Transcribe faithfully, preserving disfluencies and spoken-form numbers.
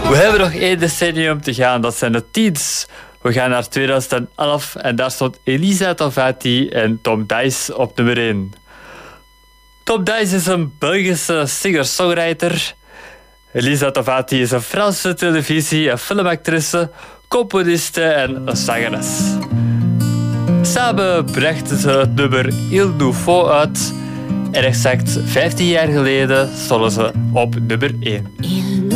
We hebben nog één decennium te gaan, dat zijn de teens. We gaan naar tweeduizend elf en daar stond Elisa Tavati en Tom Dice op nummer één. Tom Dice is een Belgische singer-songwriter. Elisa Tavati is een Franse televisie- en filmactrice, componiste en een zangeres. Samen brachten ze het nummer Il Nouveau uit en exact vijftien jaar geleden stonden ze op nummer één.